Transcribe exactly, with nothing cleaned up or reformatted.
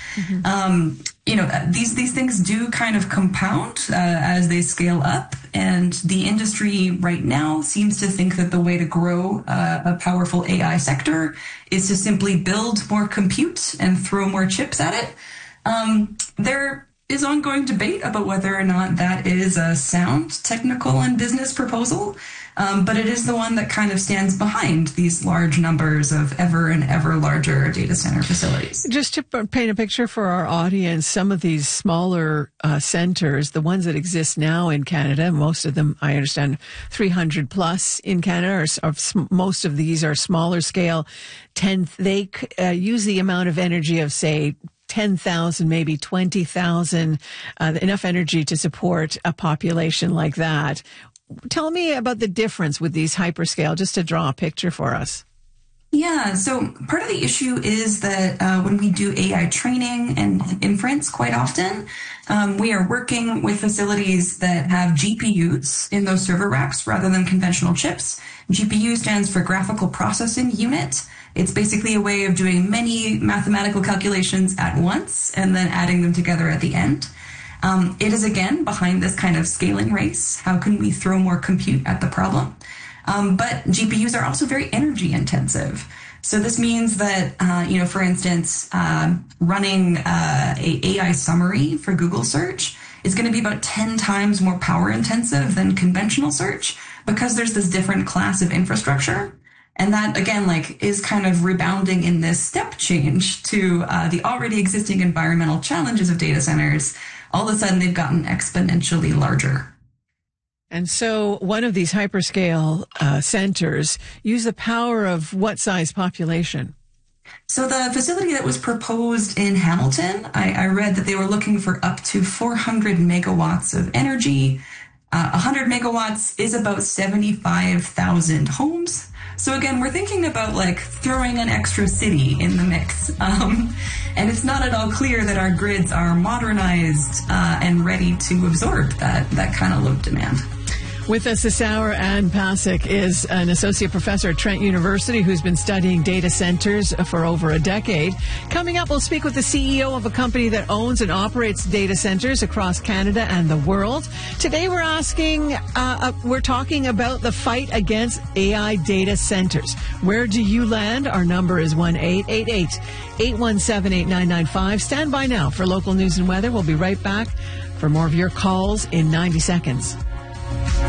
Mm-hmm. Um, you know, these these things do kind of compound uh, as they scale up, and the industry right now seems to think that the way to grow uh, a powerful A I sector is to simply build more compute and throw more chips at it. Um, there is ongoing debate about whether or not that is a sound technical and business proposal, um, but it is the one that kind of stands behind these large numbers of ever and ever larger data center facilities. Just to paint a picture for our audience, some of these smaller uh, centers, the ones that exist now in Canada, most of them, I understand, three hundred plus in Canada, or, or most of these are smaller scale. ten, they uh, use the amount of energy of, say, ten thousand, maybe twenty thousand, uh, enough energy to support a population like that. Tell me about the difference with these hyperscale, just to draw a picture for us. Yeah, so part of the issue is that uh, when we do A I training and inference quite often, um, we are working with facilities that have G P Us in those server racks rather than conventional chips. G P U stands for graphical processing unit. It's basically a way of doing many mathematical calculations at once and then adding them together at the end. Um, it is, again, behind this kind of scaling race. How can we throw more compute at the problem? Um, but G P Us are also very energy intensive. So this means that, uh, you know, for instance, uh, running uh, a AI summary for Google search is going to be about ten times more power intensive than conventional search because there's this different class of infrastructure. And that, again, like is kind of rebounding in this step change to uh, the already existing environmental challenges of data centers. All of a sudden, they've gotten exponentially larger. And so one of these hyperscale uh, centers use the power of what size population? So the facility that was proposed in Hamilton, I, I read that they were looking for up to four hundred megawatts of energy. Uh, one hundred megawatts is about seventy-five thousand homes. So again, we're thinking about like throwing an extra city in the mix. Um, and it's not at all clear that our grids are modernized uh, and ready to absorb that, that kind of load demand. With us this hour, Anne Pasek is an associate professor at Trent University who's been studying data centers for over a decade. Coming up, we'll speak with the C E O of a company that owns and operates data centers across Canada and the world. Today, we're asking, uh, uh, we're talking about the fight against A I data centers. Where do you land? Our number is one eight eight eight, eight one seven, eight nine nine five. Stand by now for local news and weather. We'll be right back for more of your calls in ninety seconds.